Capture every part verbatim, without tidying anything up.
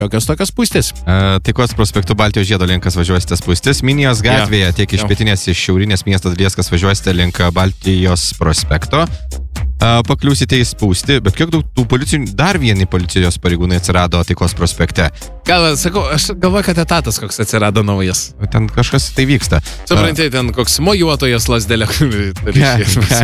Jokios tokios spūstis. Uh, Taikos prospektu Baltijos žiedo link, kas važiuosite spūstis. Minijos gatvėje, ja. tiek iš ja. pietinės, iš šiaurinės miesto dalies, kas važiuosite link Baltijos prospekto. Uh, pakliūsite į spūstį, bet kiek daug tų policijų, dar vieni policijos pareigūnai atsirado Taikos prospekte. Gal, sakau, aš galvoju, kad etatas koks atsirado naujas. Ten kažkas tai vyksta. Suprantate, uh, ten koks mojuotojas lasdelė. Ja,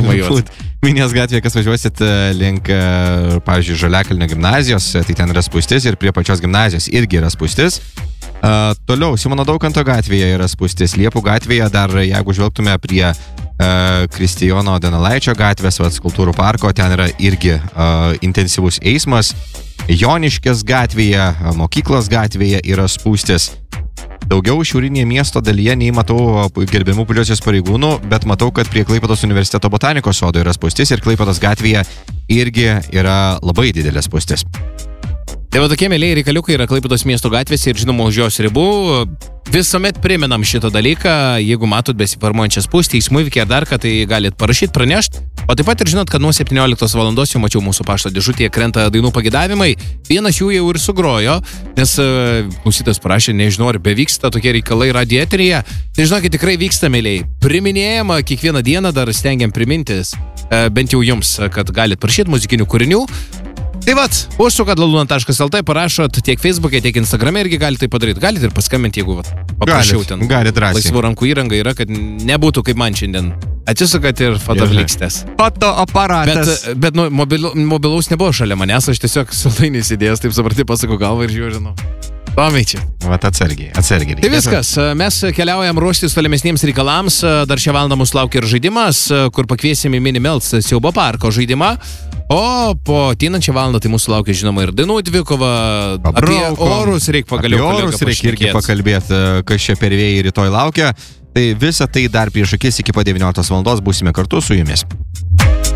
Minijos gatvėje, kas važiuosit link, pavyzdžiui, Žaliakalnio gimnazijos, tai ten yra spūstis ir prie pačios gimnazijos irgi yra spūstis. Uh, toliau, Simono Daukanto gatvėje yra spūstis. Liepų gatvėje dar, jeigu žvelgtume prie uh, Kristijono Donelaičio gatvės, vat, Skulptūrų parko, ten yra irgi uh, intensyvus eismas. Joniškės gatvėje, Mokyklos gatvėje yra spūstis. Daugiau šiaurinėje miesto dalyje nei matau gerbiamų policijos pareigūnų, bet matau, kad prie Klaipėdos universiteto botanikos sodo yra spūstis ir Klaipėdos gatvėje irgi yra labai didelė spūstis. Tai va tokie mėliai reikaliukai yra Klaipėdos miesto gatvėse ir žinoma už jos ribų. Visuomet priminam šitą dalyką, jeigu matot besiformuojančią spūstį, eismo įvykį ar dar ką, tai galit parašyti, pranešti. O taip pat ir žinot, kad nuo septynioliktos valandos jau mačiau mūsų pašto dėžutėje krenta dainų pagidavimai. Vienas jų jau ir sugrojo, nes klausytas parašė, nežinau, ar bevyksta tokie reikalai radijo eteryje. Tai žinokit, tikrai vyksta mėliai. Priminėjama kiekvieną dieną, dar stengiam primintis, bent jau jums, kad galit parašyti muzikinių kūrinių. Tai vat, užsukat laluna taškas el tė, parašot tiek Facebook'e, tiek Instagram'e irgi galite tai padaryti. Galite ir paskambinti, jeigu vat, paprašiau ten. Galite drąsiai. Laisvų rankų įranga yra, kad nebūtų kaip man šiandien. Atsisukat ir fotovlikstės. Fotoaparatas. Bet, bet nu, mobil, mobilaus nebuvo šalia manęs, aš tiesiog saldainį įsidėjęs, taip supratau, pasakau galvą ir žiūrinu. Tomiai čia. Vat atsargiai, atsargiai. Tai viskas, mes keliaujam ruoštis tolimesniems reikalams. Dar šią valandą mūsų laukia ir žaidimas, kur pakviesime į Minimels siaubo parko žaidimą. O po ateinančią valandą tai mūsų laukia žinoma ir dainų dvikova. Apie orus reikia pagaliau apie orus reikia irgi pakalbėti, kas čia per vėjai rytoj laukia. Tai visą tai dar prieš akis iki po devynioliktos valandos būsime kartu su jumis.